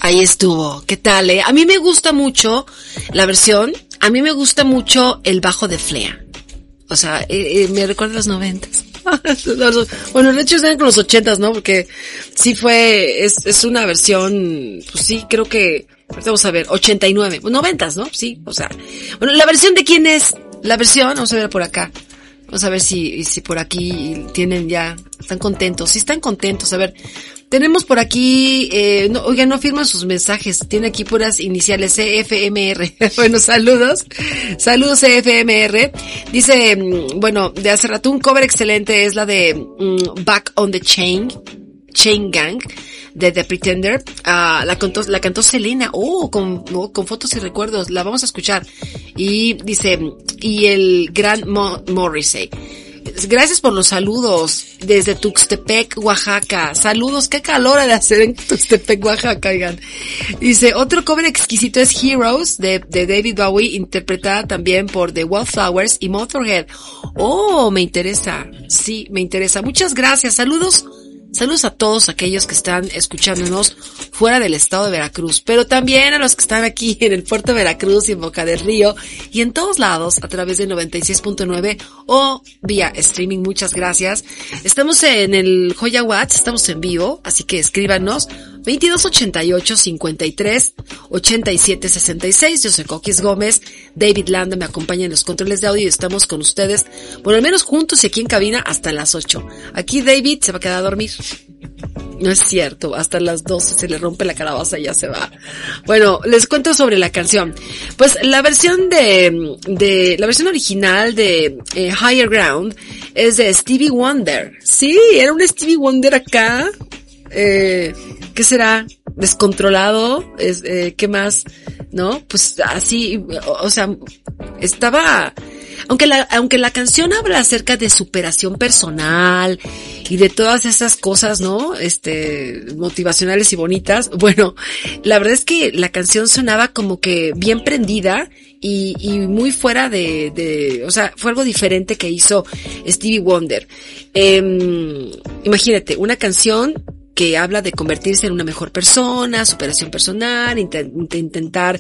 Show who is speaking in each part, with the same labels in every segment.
Speaker 1: Ahí estuvo. ¿Qué tal, A mí me gusta mucho la versión. A mí me gusta mucho el bajo de Flea. O sea, me recuerda a los 90s. Bueno, de hecho están con los 80s, ¿no? Porque sí es una versión, pues sí, creo que, vamos a ver, 89, 90s, ¿no? Sí, o sea, bueno, ¿la versión de quién es? La versión, vamos a ver por acá. Vamos a ver si por aquí tienen ya, están contentos. Sí están contentos, a ver. Tenemos por aquí, no firman sus mensajes, tiene aquí puras iniciales, CFMR. Bueno, saludos CFMR. Dice, bueno, de hace rato un cover excelente es la de Back on the Chain Gang, de The Pretender. La cantó Selena, con fotos y recuerdos, la vamos a escuchar. Y dice, y el gran Morrissey. Gracias por los saludos desde Tuxtepec, Oaxaca. Saludos, qué calor ha de hacer en Tuxtepec, Oaxaca, oigan. Dice, otro cover exquisito es Heroes de David Bowie, interpretada también por The Wallflowers y Motorhead. Oh, me interesa. Sí, me interesa. Muchas gracias. Saludos a todos aquellos que están escuchándonos fuera del estado de Veracruz, pero también a los que están aquí en el puerto de Veracruz y en Boca del Río y en todos lados a través de 96.9 o vía streaming. Muchas gracias. Estamos en el Joya Watts, estamos en vivo, así que escríbanos 2288-53-8766. Yo soy Coquis Gómez, David Landa me acompaña en los controles de audio y estamos con ustedes, bueno, al menos juntos y aquí en cabina hasta las 8. Aquí David se va a quedar a dormir. No es cierto, hasta las 12 se le rompe la calabaza y ya se va. Bueno, les cuento sobre la canción. Pues la versión la versión original de Higher Ground es de Stevie Wonder. Sí, era un Stevie Wonder acá. ¿Qué será? Descontrolado, ¿qué más? ¿No? Pues así, o sea, estaba, aunque la canción habla acerca de superación personal y de todas esas cosas, ¿no? Motivacionales y bonitas. Bueno, la verdad es que la canción sonaba como que bien prendida y muy fuera o sea, fue algo diferente que hizo Stevie Wonder. Imagínate, una canción que habla de convertirse en una mejor persona, superación personal, intentar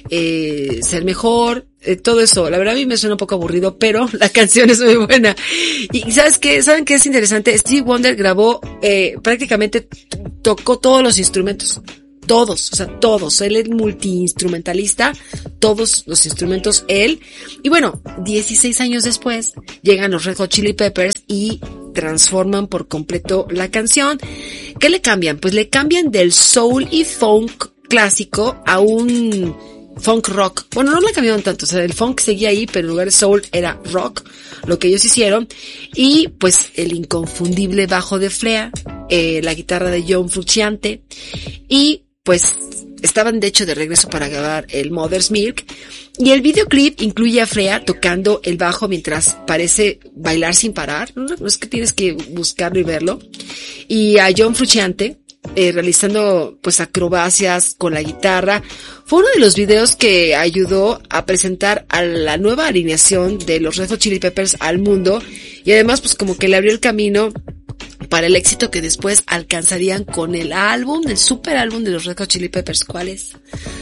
Speaker 1: ser mejor, todo eso. La verdad a mí me suena un poco aburrido, pero la canción es muy buena. Y ¿sabes qué? ¿Saben qué es interesante? Stevie Wonder grabó, prácticamente tocó todos los instrumentos. Todos, o sea, todos. Él es multiinstrumentalista, todos los instrumentos él. Y bueno, 16 años después llegan los Red Hot Chili Peppers y transforman por completo la canción. ¿Qué le cambian? Pues le cambian del soul y funk clásico a un funk rock. Bueno, no le cambiaron tanto, o sea, el funk seguía ahí, pero en lugar de soul era rock, lo que ellos hicieron. Y pues el inconfundible bajo de Flea, la guitarra de John Frusciante, y pues estaban de hecho de regreso para grabar el Mother's Milk, y el videoclip incluye a Flea tocando el bajo mientras parece bailar sin parar. No es que tienes que buscarlo y verlo, y a John Frusciante realizando pues acrobacias con la guitarra. Fue uno de los videos que ayudó a presentar a la nueva alineación de los Red Hot Chili Peppers al mundo, y además pues como que le abrió el camino para el éxito que después alcanzarían con el super álbum de los Red Hot Chili Peppers. ¿Cuál es?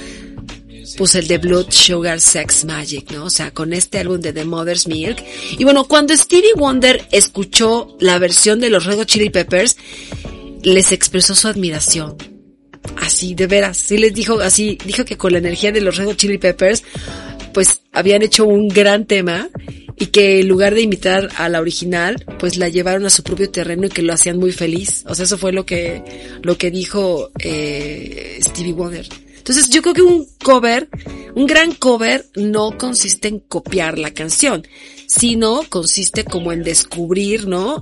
Speaker 1: Pues el de Blood, Sugar, Sex, Magic, ¿no? O sea, con este álbum de The Mother's Milk. Y bueno, cuando Stevie Wonder escuchó la versión de los Red Hot Chili Peppers, les expresó su admiración. Así, de veras, sí les dijo que con la energía de los Red Hot Chili Peppers, pues habían hecho un gran tema, y que en lugar de imitar a la original, pues la llevaron a su propio terreno y que lo hacían muy feliz. O sea, eso fue lo que dijo Stevie Wonder. Entonces yo creo que un gran cover no consiste en copiar la canción, sino consiste como en descubrir, ¿no?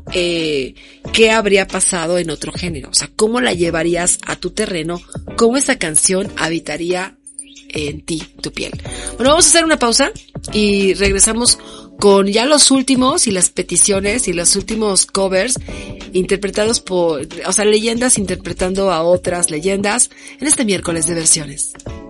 Speaker 1: Qué habría pasado en otro género. O sea, cómo la llevarías a tu terreno, cómo esa canción habitaría en ti, tu piel. Bueno, vamos a hacer una pausa y regresamos con ya los últimos y las peticiones y los últimos covers interpretados leyendas interpretando a otras leyendas en este miércoles de versiones.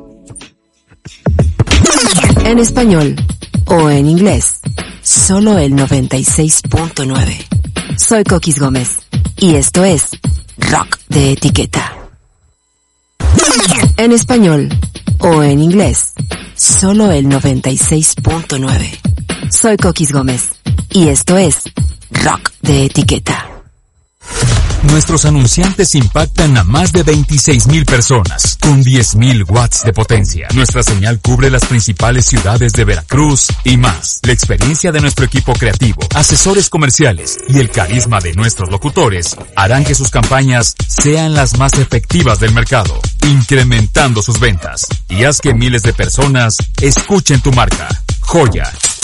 Speaker 2: En español o en inglés, solo el 96.9. Soy Coquis Gómez y esto es Rock de Etiqueta. en español o en inglés, solo el 96.9. Soy Coquis Gómez y esto es Rock de Etiqueta.
Speaker 3: Nuestros anunciantes impactan a más de 26,000 personas, con 10,000 watts de potencia. Nuestra señal cubre las principales ciudades de Veracruz y más. La experiencia de nuestro equipo creativo, asesores comerciales y el carisma de nuestros locutores harán que sus campañas sean las más efectivas del mercado, incrementando sus ventas. Y haz que miles de personas escuchen tu marca. Joya,